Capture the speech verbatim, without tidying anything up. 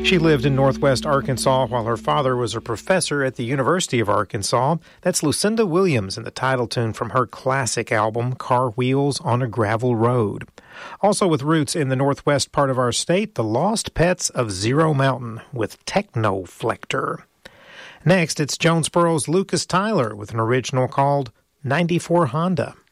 She lived in northwest Arkansas while her father was a professor at the University of Arkansas. That's Lucinda Williams and the title tune from her classic album, Car Wheels on a Gravel Road. Also with roots in the northwest part of our state, the Lost Pets of Zero Mountain with Technoflector. Next, it's Jonesboro's Lucas Tyler with an original called ninety-four Honda.